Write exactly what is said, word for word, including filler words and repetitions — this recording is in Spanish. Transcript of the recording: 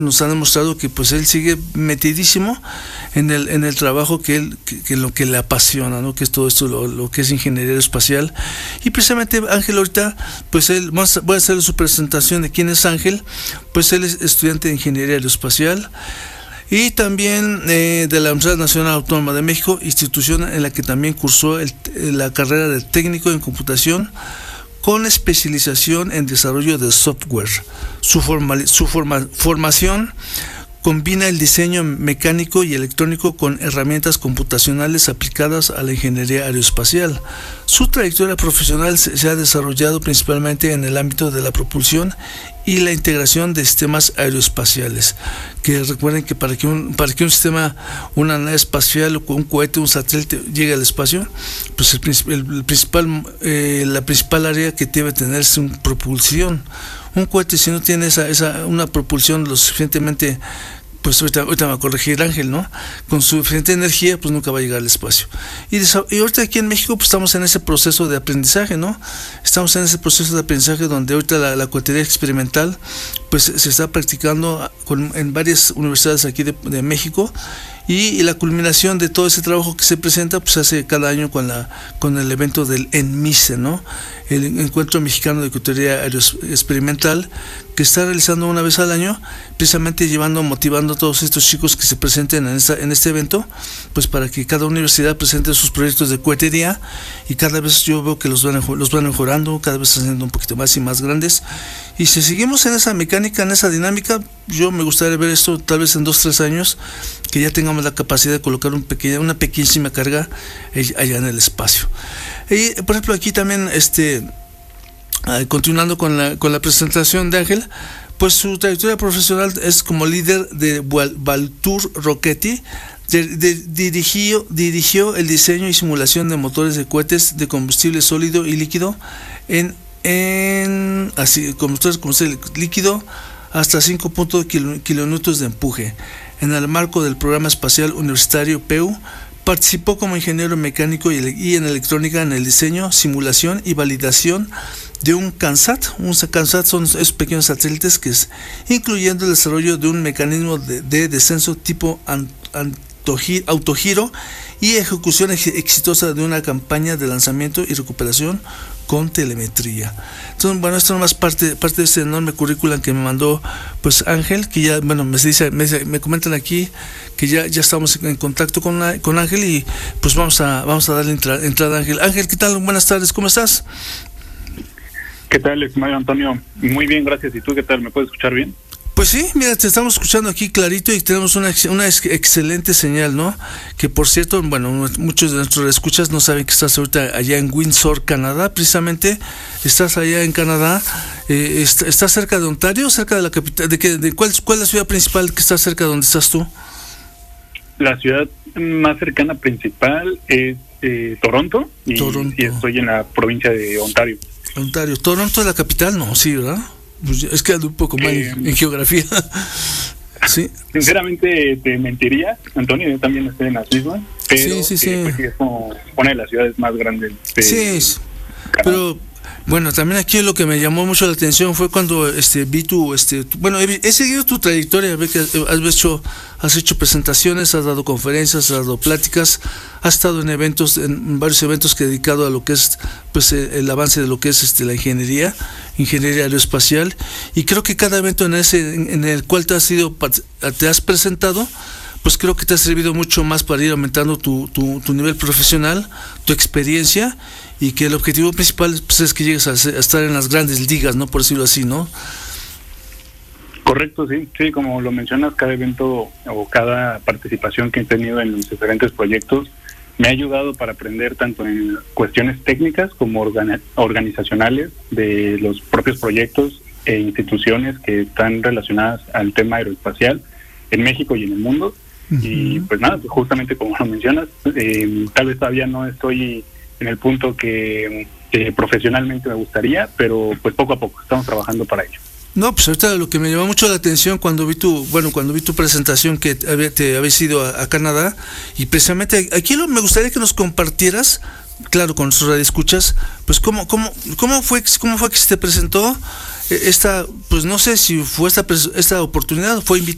nos ha demostrado que pues él sigue metidísimo en el en el trabajo que él que, que lo que le apasiona, ¿no? Que es todo esto lo, lo que es ingeniería aeroespacial. Y precisamente Ángel ahorita pues él voy a hacer su presentación de quién es Ángel. Pues él es estudiante de ingeniería aeroespacial y también eh, de la Universidad Nacional Autónoma de México, institución en la que también cursó el, la carrera de técnico en computación con especialización en desarrollo de software. Su, formal, su forma, formación combina el diseño mecánico y electrónico con herramientas computacionales aplicadas a la ingeniería aeroespacial. Su trayectoria profesional se, se ha desarrollado principalmente en el ámbito de la propulsión y la integración de sistemas aeroespaciales. Que recuerden que para que un, para que un sistema, una nave espacial, un cohete, un satélite llegue al espacio, pues el, el, el principal, eh, la principal área que debe tener es una propulsión. Un cohete, si no tiene esa, esa una propulsión lo suficientemente, pues ahorita, ahorita me va a corregir Ángel, ¿no? Con suficiente energía, pues nunca va a llegar al espacio. Y, y ahorita aquí en México, pues estamos en ese proceso de aprendizaje, ¿no? Estamos en ese proceso de aprendizaje donde ahorita la, la cohetería experimental, pues se está practicando con, en varias universidades aquí de, de México. Y, y la culminación de todo ese trabajo que se presenta pues se hace cada año con la con el evento del ENMICE, ¿no? El Encuentro Mexicano de Cohetería Experimental, que está realizando una vez al año, precisamente llevando, motivando a todos estos chicos que se presenten en, esta, en este evento, pues para que cada universidad presente sus proyectos de cohetería, y cada vez yo veo que los van, los van mejorando, cada vez haciendo un poquito más y más grandes. Y si seguimos en esa mecánica, en esa dinámica, yo me gustaría ver esto tal vez en dos, tres años, que ya tengamos la capacidad de colocar un pequeña, una pequeñísima carga allá en el espacio. Y por ejemplo aquí también, este, continuando con la, con la presentación de Ángel, pues su trayectoria profesional es como líder de Valtur Rocchetti. De, de, dirigió, dirigió el diseño y simulación de motores de cohetes de combustible sólido y líquido en, en así, combustible, combustible líquido hasta cinco punto cinco kilonewtons de empuje. En el marco del programa espacial universitario P U, participó como ingeniero mecánico y, y en electrónica en el diseño, simulación y validación de un CANSAT. Un CANSAT son esos pequeños satélites que es, incluyendo el desarrollo de un mecanismo de, de descenso tipo an, an, autogiro y ejecución exitosa de una campaña de lanzamiento y recuperación con telemetría. Entonces, bueno, esto nomás parte, parte de este enorme currículum que me mandó pues Ángel, que ya, bueno, me dice, me, me comentan aquí que ya, ya estamos en contacto con, con Ángel, y pues vamos a, vamos a darle entrada, entrada a Ángel. Ángel, ¿qué tal? Buenas tardes, ¿cómo estás? ¿Qué tal, estimado Antonio? Muy bien, gracias. ¿Y tú qué tal? ¿Me puedes escuchar bien? Pues sí, mira, te estamos escuchando aquí clarito y tenemos una, una excelente señal, ¿no? Que por cierto, bueno, muchos de nuestros escuchas no saben que estás ahorita allá en Windsor, Canadá, precisamente. Estás allá en Canadá, eh, ¿estás cerca de Ontario, cerca de la capital? ¿De, qué, de cuál, cuál es la ciudad principal que está cerca de donde estás tú? La ciudad más cercana principal es eh, Toronto, y, Toronto, y estoy en la provincia de Ontario. Ontario, ¿Toronto es la capital? No, sí, ¿verdad? Pues es que ando un poco mal eh, en, en geografía. Sí. Sinceramente te mentiría, Antonio, yo también estoy en las mismas, pero sí, sí, sí. Eh, pues sí, es como una de las ciudades más grandes de sí, pero bueno, también aquí lo que me llamó mucho la atención fue cuando este vi tu este tu, bueno, he, he seguido tu trayectoria, ve que has hecho has hecho presentaciones, has dado conferencias, has dado pláticas, has estado en eventos, en varios eventos que he dedicado a lo que es pues el avance de lo que es este la ingeniería, ingeniería aeroespacial, y creo que cada evento en ese en, en el cual te has sido te has presentado, pues creo que te ha servido mucho más para ir aumentando tu, tu, tu nivel profesional, tu experiencia, y que el objetivo principal pues, es que llegues a, a estar en las grandes ligas, ¿no? Por decirlo así, ¿no? Correcto, sí, sí, como lo mencionas, cada evento o cada participación que he tenido en los diferentes proyectos me ha ayudado para aprender tanto en cuestiones técnicas como organi- organizacionales de los propios proyectos e instituciones que están relacionadas al tema aeroespacial en México y en el mundo. Uh-huh. Y pues nada, pues justamente como lo mencionas, eh, tal vez todavía no estoy en el punto que, que profesionalmente me gustaría, pero pues poco a poco estamos trabajando para ello. No, pues ahorita lo que me llamó mucho la atención cuando vi tu, bueno, cuando vi tu presentación que te, te habías ido a, a Canadá, y precisamente aquí lo, me gustaría que nos compartieras, claro, con nuestros radioescuchas, pues cómo, cómo, cómo fue, cómo fue que se te presentó esta, pues no sé si fue esta, esta oportunidad, fue invitación